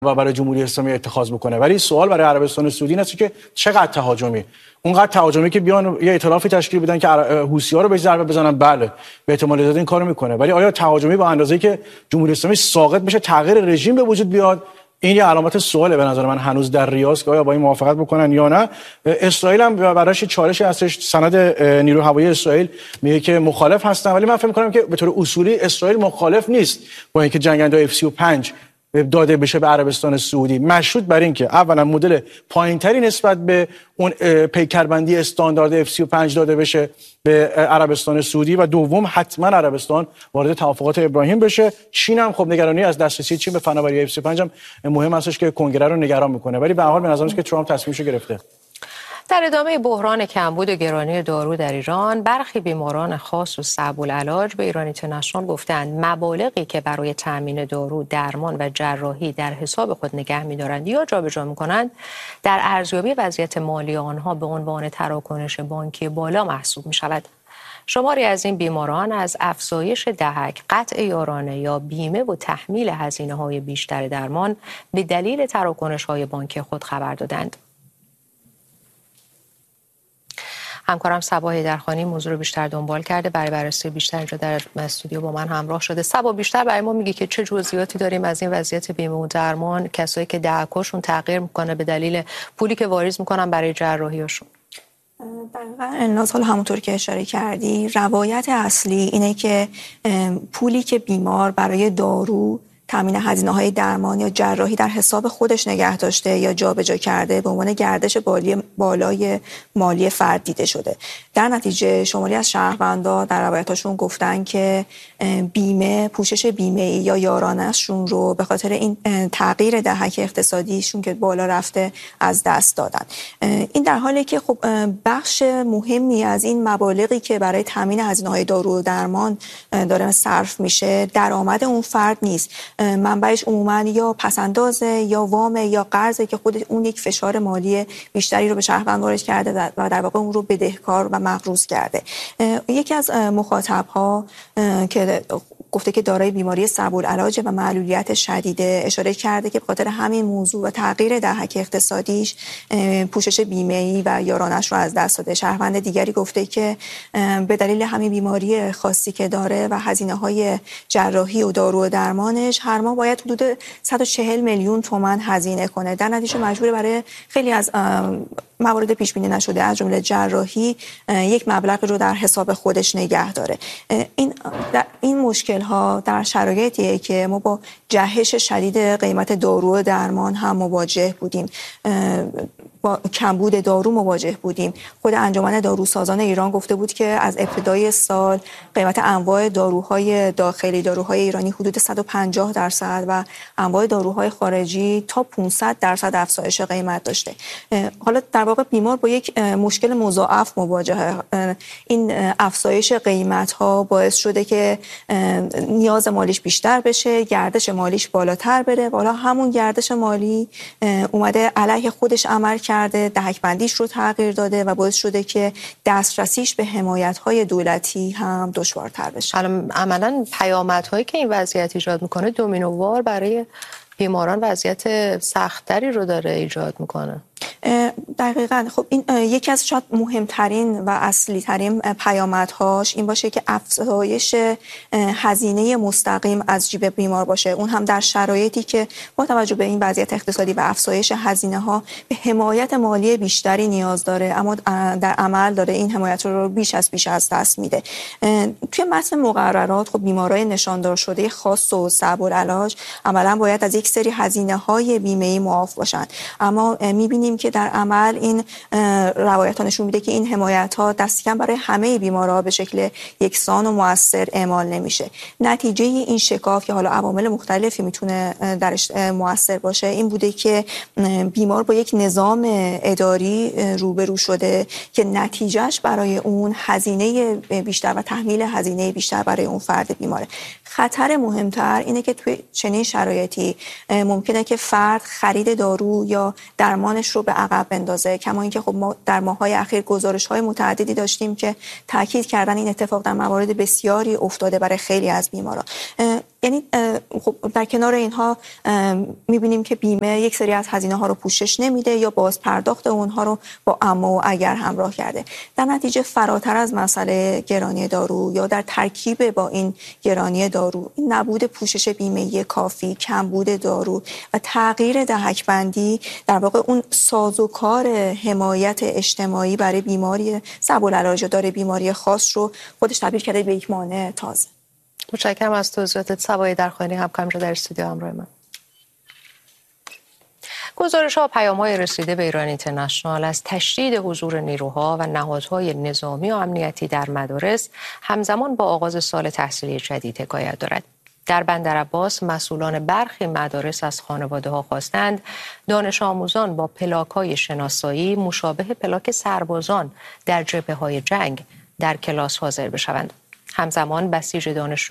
و برای جمهوری اسلامی اتخاذ بکنه. ولی سوال برای عربستان سعودی اینه که چقدر تهاجمی، اونقدر تهاجمی که بیان یه ائتلافی تشکیل بدن که حوثی‌ها رو بهش ضربه بزنن، بله به احتمال زیاد این کارو میکنه، ولی آیا تهاجمی با اندازه‌ای که جمهوری اسلامی ساقط بشه تغییر رژیم به وجود بیاد؟ این یه علامت سواله به نظر من هنوز در ریاض که آیا با این موافقت بکنن یا نه. اسرائیل هم براش چالشی هستش. سند نیروی هوایی اسرائیل میگه که مخالف هستن، ولی من فکر می‌کنم که به طور اصولی اسرائیل مخالف نیست با اینکه جنگنده F-35 داده بشه به عربستان سعودی، مشروط بر این که اولا مدل پایینتری نسبت به اون پیکربندی استاندارد F-35 داده بشه به عربستان سعودی و دوم حتما عربستان وارد توافقات ابراهیم بشه. چین هم خب نگرانی از دسترسی چین به فناوری F-35 هم مهم هستش که کنگره رو نگران میکنه، ولی به هر حال به نظر میاد که ترامپ تصمیمشو گرفته. در ادامه بحران کمبود و گرانی دارو در ایران، برخی بیماران خاص و صعب العلاج به ایران اینترنشنال گفتند مبالغی که برای تامین دارو، درمان و جراحی در حساب خود نگه می‌دارند یا جابجا می‌کنند، در ارزیابی وضعیت مالی آنها به عنوان تراکنش بانکی بالا محسوب می‌شود. شماری از این بیماران از افزایش دهک، قطع یارانه یا بیمه و تحمیل هزینه‌های بیشتر درمان به دلیل تراکنش‌های بانکی خود خبر دادند. همکارم صبا حیدرخانی موضوع رو بیشتر دنبال کرده، برای بررسی بیشتر اینجا در استودیو با من همراه شده. صبا، بیشتر برای ما میگی که چه جزئیاتی داریم از این وضعیت بیمه و درمان، کسایی که دهکاشون تغییر میکنه به دلیل پولی که واریز میکنن برای جراحیشون؟ دقیقاً ناز، حالا همونطور که اشاره کردی، روایت اصلی اینه که پولی که بیمار برای دارو، تامین هزینه‌های درمان یا جراحی در حساب خودش نگه داشته یا جابجا کرده به عنوان گردش بالای مالی فرد دیده شده. در نتیجه شماری از شهروندان در روایتاشون گفتن که بیمه، پوشش بیمه‌ای یا یارانه‌شون رو به خاطر این تغییر دهک اقتصادیشون که بالا رفته از دست دادن. این در حالی که خب بخش مهمی از این مبالغی که برای تامین هزینه‌های دارو و درمان داره صرف میشه درآمد اون فرد نیست. منبعش عموما یا پسندازه یا وام یا قرضه که خود اون یک فشار مالی بیشتری رو به شهروند وارد کرده و در واقع اون رو بدهکار و مقروض کرده. یکی از مخاطب‌ها که گفته که دارای بیماری صعب العلاج و معلولیت شدیده اشاره کرده که به خاطر همین موضوع و تغییر دهک اقتصادیش پوشش بیمه‌ای و یارانش رو از دست داده. شهروند دیگری گفته که به دلیل همین بیماری خاصی که داره و هزینه‌های جراحی و دارو و درمانش هر ماه باید حدود 140 میلیون تومان هزینه کنه. در نتیجه مجبور برای خیلی از موارد پیش بینی نشده از جمله جراحی یک مبلغ رو در حساب خودش نگه داره. این مشکل ها در شرایطیه که ما با جهش شدید قیمت دارو و درمان هم مواجه بودیم، با کمبود دارو مواجه بودیم. خود انجمن داروسازان ایران گفته بود که از ابتدای سال قیمت انواع داروهای داخلی، داروهای ایرانی حدود 150% و انواع داروهای خارجی تا 500% افزایش قیمت داشته. حالا در واقع بیمار با یک مشکل مضاعف مواجهه. این افزایش قیمت ها باعث شده که نیاز مالیش بیشتر بشه، گردش مالیش بالاتر بره. والا همون گردش مالی اومده علیه خودش عمل کرده، دهک بندیش رو تغییر داده و باعث شده که دسترسیش به حمایت‌های دولتی هم دشوارتر بشه. عملاً پیامدهایی که این وضعیت ایجاد میکنه دومینووار برای بیماران وضعیت سخت‌تری رو داره ایجاد میکنه. دقیقاً. خب این یکی از شاید مهمترین و اصلی ترین پیامدهاش این باشه که افزایش هزینه مستقیم از جیب بیمار باشه، اون هم در شرایطی که با توجه به این وضعیت اقتصادی و افزایش هزینه ها به حمایت مالی بیشتری نیاز داره، اما در عمل داره این حمایت رو بیش از دست میده. توی متن مقررات خب بیمارای نشاندار شده خاص و صعب العلاج عملاً باید از یک سری هزینه های بیمه‌ای معاف باشن، اما می‌بینیم که در عمل این روایت‌ها نشون میده که این حمایت‌ها دست کم برای همه بیمارا به شکل یکسان و مؤثر اعمال نمیشه. نتیجه این شکاف که حالا عوامل مختلفی میتونه درش مؤثر باشه این بوده که بیمار با یک نظام اداری روبرو شده که نتیجهش برای اون هزینه بیشتر و تحمیل هزینه بیشتر برای اون فرد بیماره. خطر مهمتر اینه که توی چنین شرایطی ممکنه که فرد خرید دارو یا درمانش رو به عقب بندازه، کما اینکه خب ما در ماه‌های اخیر گزارش‌های متعددی داشتیم که تاکید کردن این اتفاق در موارد بسیاری افتاده برای خیلی از بیماران. یعنی خب در کنار اینها میبینیم که بیمه یک سری از هزینه ها رو پوشش نمیده یا باز پرداخت اونها رو با اما و اگر همراه کرده. در نتیجه فراتر از مسئله گرانی دارو یا در ترکیب با این گرانی دارو، این نبود پوشش بیمه کافی، کمبود دارو و تغییر دهک‌بندی در واقع اون سازوکار حمایت اجتماعی برای بیماری سبوالعلاج داره بیماری خاص رو خودش تبدیل کرده به یک مانع تازه. متشکرم از توضیحاتت. صبای درخانی همکارم رو در استودیو همراه من. گزارش‌ها و پیام‌های رسیده به ایران اینترنشنال از تشدید حضور نیروها و نهادهای نظامی و امنیتی در مدارس همزمان با آغاز سال تحصیلی جدید حکایت دارد. در بندرعباس مسئولان برخی مدارس از خانواده‌ها خواستند دانش آموزان با پلاک‌های شناسایی مشابه پلاک سربازان در جبهه‌های جنگ در کلاس حاضر بشوند. همزمان بسیج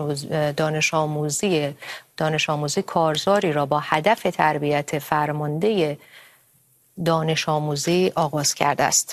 دانش آموزی کارزاری را با هدف تربیت فرمانده دانش آموزی آغاز کرده است.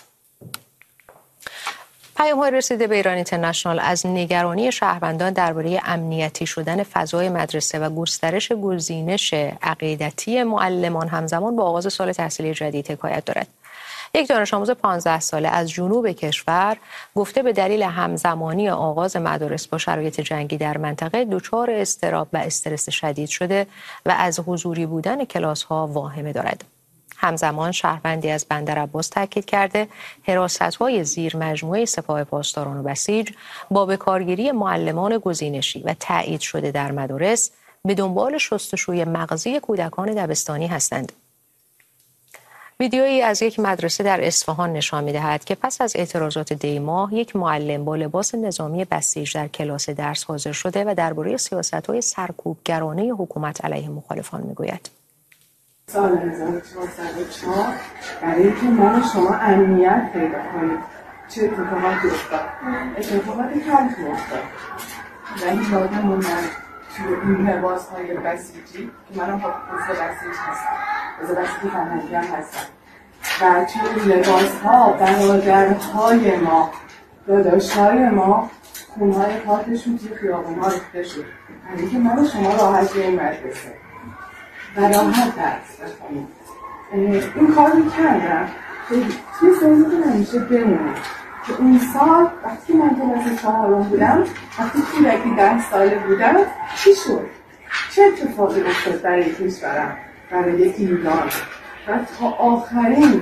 پیام‌های رسیده به ایران اینترنشنال از نگرانی شهروندان درباره امنیتی شدن فضای مدرسه و گسترش گزینش عقیدتی معلمان همزمان با آغاز سال تحصیلی جدید حکایت دارد. یک دانش آموز 15 ساله از جنوب کشور گفته به دلیل همزمانی آغاز مدارس با شرایط جنگی در منطقه دچار اضطراب و استرس شدید شده و از حضوری بودن کلاس‌ها واهمه دارد. همزمان شهروندی از بندرعباس تاکید کرده حراست‌های زیر مجموعه سپاه پاسداران و بسیج با بکارگیری معلمان گزینشی و تایید شده در مدارس به دنبال شستشوی مغزی کودکان دبستانی هستند. ویدیویی از یک مدرسه در اصفهان نشان می‌دهد که پس از اعتراضات دی ماه یک معلم با لباس نظامی بسیج در کلاس درس حاضر شده و درباره سیاست‌های سرکوبگرانه حکومت علیه مخالفان می‌گوید. سال 1404 برای اینکه من شما امنیت پیدا کنید چه اتفاقاتی افتاد؟ اتفاقات تلخی افتاد. ولی یادمون توی این لباس‌های بسیجی که منم با بسیج هستم، بسیجی فرهنگی هم هستم و توی این لباس‌ها برادرهای ما، داداش‌های ما خونهای پاکشون توی خیابون‌ها ریخته شد. برای اینکه من شما راحت به این مدرسه و راحت درس بخونید. این کار رو کردم که توی سنزتون همیشه بمونید که اون سال وقتی من کلاس 4 بودم، وقتی کودکی 10 ساله بودم، چی شد؟ چه اتفاقی افتاد برای کشورم، برای ایران و تا آخرین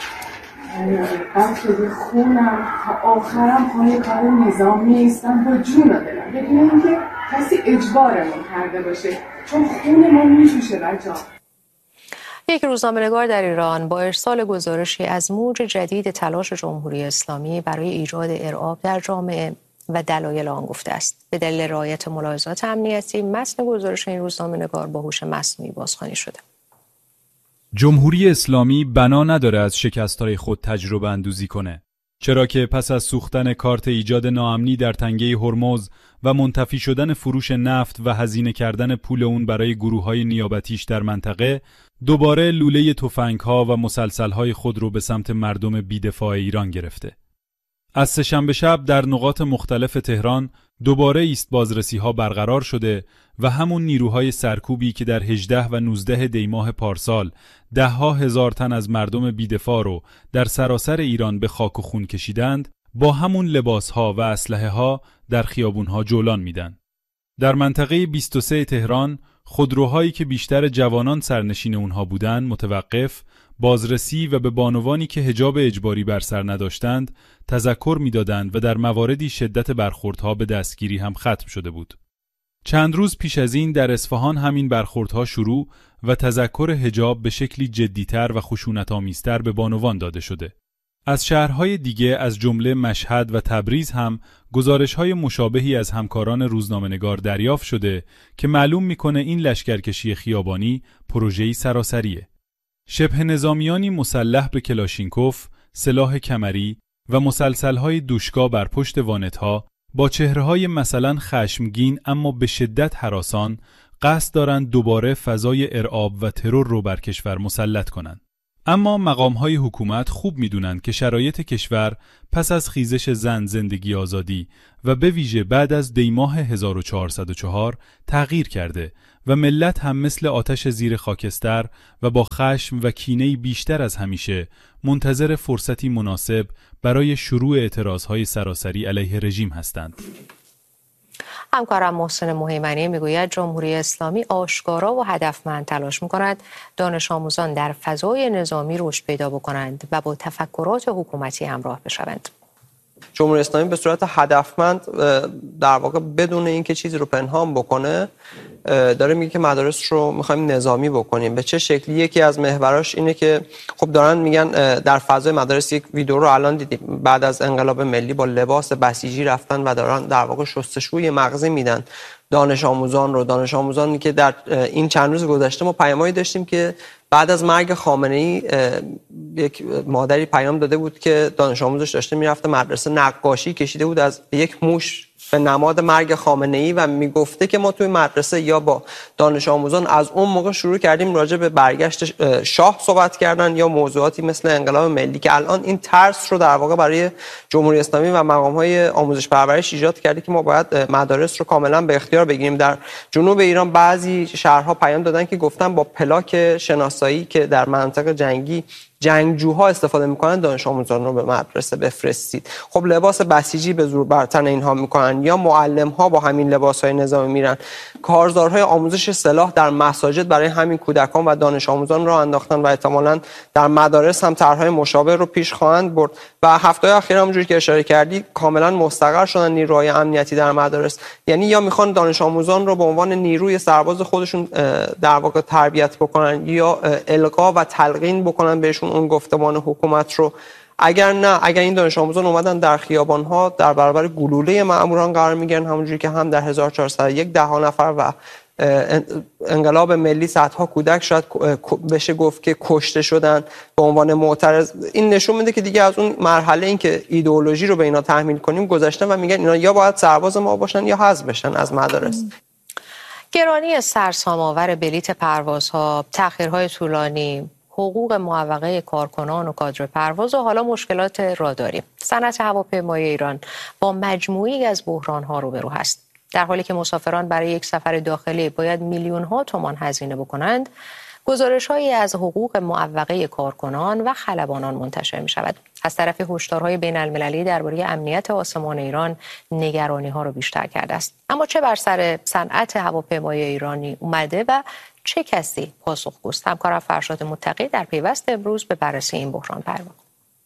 شده خونم تا آخرم پای کار نظامی ایستم با جون و دلم بدون اینکه کسی اجبارمون کرده باشه، چون خونمون میجوشه بچه‌ها. یک روزنامه‌نگار در ایران با ارسال گزارشی از موج جدید تلاش جمهوری اسلامی برای ایجاد ارعاب در جامعه و دلایل آن گفته است. به دلیل رعایت ملاحظات امنیتی متن گزارش این روزنامه‌نگار با هوش مصنوعی بازخوانی شده. جمهوری اسلامی بنا نداره از شکست‌های خود تجربه اندوزی کنه، چرا که پس از سوختن کارت ایجاد ناامنی در تنگه هرمز و منتفی شدن فروش نفت و هزینه کردن پول اون برای گروه‌های نیابتیش در منطقه، دوباره لوله تفنگ‌ها و مسلسل‌های خود رو به سمت مردم بی‌دفاع ایران گرفته. از سه‌شنبه شب در نقاط مختلف تهران دوباره ایست بازرسی‌ها برقرار شده و همون نیروهای سرکوبی که در 18 و 19 دی ماه پارسال ده‌ها هزار تن از مردم بی‌دفاع رو در سراسر ایران به خاک و خون کشیدند، با همون لباس‌ها و اسلحه‌ها در خیابون‌ها جولان میدن. در منطقه 23 تهران خودروهایی که بیشتر جوانان سرنشین اونها بودند متوقف، بازرسی و به بانوانی که حجاب اجباری بر سر نداشتند تذکر میدادند و در مواردی شدت برخوردها به دستگیری هم ختم شده بود. چند روز پیش از این در اصفهان همین برخوردها شروع و تذکر حجاب به شکلی جدی‌تر و خشونت‌آمیزتر به بانوان داده شده. از شهرهای دیگه از جمله مشهد و تبریز هم گزارش‌های مشابهی از همکاران روزنامه‌نگار دریافت شده که معلوم می‌کنه این لشکرکشی خیابانی پروژه‌ای سراسریه. شبه نظامیانی مسلح به کلاشینکوف، سلاح کمری و مسلسل‌های دوشکا بر پشت وانت‌ها با چهره‌های مثلا خشمگین اما به شدت هراسان قصد دارند دوباره فضای ارعاب و ترور رو بر کشور مسلط کنند. اما مقام‌های حکومت خوب می‌دونند که شرایط کشور پس از خیزش زن زندگی آزادی و به ویژه بعد از دیماه 1404 تغییر کرده و ملت هم مثل آتش زیر خاکستر و با خشم و کینه‌ای بیشتر از همیشه منتظر فرصتی مناسب برای شروع اعتراضهای سراسری علیه رژیم هستند. همکارم محسن مهیمنی میگوید جمهوری اسلامی آشکارا و هدفمند تلاش می‌کند دانش آموزان در فضای نظامی رشد پیدا بکنند و با تفکرات حکومتی همراه بشوند. جمهوری اسلامی به صورت هدفمند در واقع بدون اینکه چیزی رو پنهان بکنه داره میگه که مدارس رو می‌خوایم نظامی بکنیم. به چه شکلی؟ یکی از محوراش اینه که خب دارن میگن در فضای مدارس، یک ویدیو رو الان دیدیم، بعد از انقلاب ملی با لباس بسیجی رفتن و دارن در واقع شستشوی مغزی میدن دانش آموزانی که در این چند روز گذشته ما پیامایی داشتیم که بعد از مرگ خامنه‌ای یک مادری پیام داده بود که دانش آموزش داشته میرفته مدرسه، نقاشی کشیده بود از یک موش به نماد مرگ خامنه‌ای و میگفته که ما توی مدرسه یا با دانش آموزان از اون موقع شروع کردیم راجع به برگشت شاه صحبت کردن یا موضوعاتی مثل انقلاب ملی که الان این ترس رو در واقع برای جمهوری اسلامی و مقام‌های آموزش پرورش ایجاد کرده که ما باید مدارس رو کاملا به اختیار بگیریم. در جنوب ایران بعضی شهرها پیام دادن که گفتن با پلاک شناسایی که در مناطق جنگی جنگجوها استفاده میکنن دانش آموزان رو به مدرسه بفرستید. خب لباس بسیجی به زور بر تن اینها میکنن یا معلم ها با همین لباس های نظامی میرن. کارزارهای آموزش سلاح در مساجد برای همین کودکان و دانش آموزان را انداختن و احتمالاً در مدارس هم طرحهای مشابه رو پیش خواهند برد و هفته‌های اخیر همونجوری که اشاره کردی کاملا مستقر شدن نیروهای امنیتی در مدارس. یعنی یا میخوان دانش آموزان رو به عنوان نیروی سرباز خودشون در واقع تربیت بکنن یا القا و تلقین بکنن بهشون اون گفتمان حکومت رو. اگر این دانش آموزان اومدن در خیابان‌ها در برابر گلوله مأموران قرار میگیرن، همونجوری که هم در 1401 10 نفر و انقلاب ملی صدها کودک شاید بشه گفت که کشته شدن به عنوان معترض. این نشون میده که دیگه از اون مرحله این که ایدئولوژی رو به اینا تحمیل کنیم گذشتن و میگن اینا یا باید سرباز ما باشن یا حذف بشن از مدارس. گرانی سرسام‌آور بلیت پروازها، تأخیرهای طولانی، حقوق معوقه کارکنان و کادر پرواز و حالا مشکلات راداری. صنعت هواپیمایی ایران با مجموعی از بحران‌ها روبرو است. در حالی که مسافران برای یک سفر داخلی باید میلیون‌ها تومان هزینه بکنند، گزارش‌هایی از حقوق معوقه کارکنان و خلبانان منتشر می‌شود. از طرف هشدارهای بین‌المللی درباره امنیت آسمان ایران نگرانی‌ها را بیشتر کرده است. اما چه بر سر صنعت هواپیمایی ایرانی اومده و چه کسی پاسخگوست؟ همکارم فرشاد متقی در پیوست امروز به بررسی این بحران پرداخت.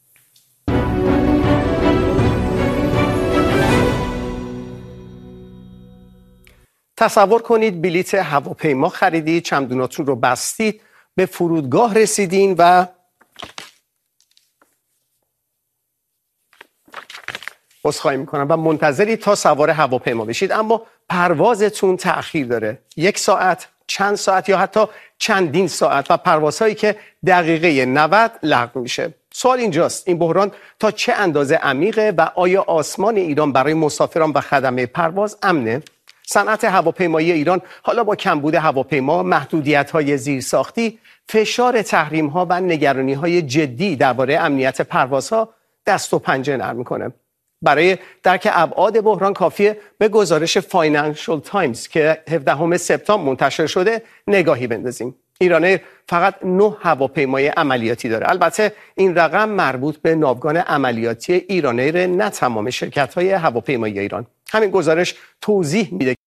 تصور کنید بلیت هواپیما خریدید، چمدوناتون رو بستید، به فرودگاه رسیدین و عذرخواهی میکنم و منتظری تا سوار هواپیما بشید، اما پروازتون تأخیر داره. 1 ساعت، چند ساعت یا حتی چندین ساعت و پروازهایی که دقیقه 90 لغو میشه. سوال اینجاست، این بحران تا چه اندازه عمیقه و آیا آسمان ایران برای مسافران و خدمه پرواز امنه؟ صنعت هواپیمایی ایران حالا با کمبود هواپیما، محدودیت‌های زیرساختی، فشار تحریم‌ها و نگرانی‌های جدی درباره امنیت پروازها دست و پنجه نرم می‌کنه. برای درک ابعاد بحران کافیه به گزارش فاینانشال تایمز که 17 سپتامبر منتشر شده نگاهی بندازیم. ایران فقط 9 هواپیمای عملیاتی داره. البته این رقم مربوط به ناوگان عملیاتی ایران ایر، نه تمام شرکت‌های هواپیمایی ایران. همین گزارش توضیح میده